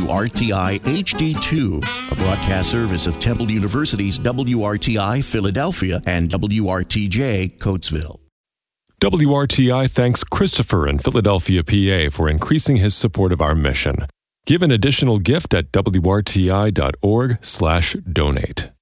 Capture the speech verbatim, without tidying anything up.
R T I H D two, a broadcast service of Temple University's W R T I Philadelphia and W R T J Coatesville. W R T I thanks Christopher in Philadelphia, P A for increasing his support of our mission. Give an additional gift at W R T I dot org slash donate.